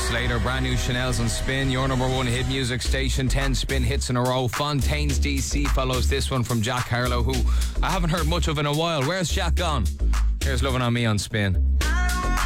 Slater, brand new Chanel's on Spin, your number one hit music station. 10 Spin hits in a row. Fontaine's DC follows this one from Jack Harlow, who I haven't heard much of in a while. Where's Jack gone? Here's Lovin' On Me on Spin.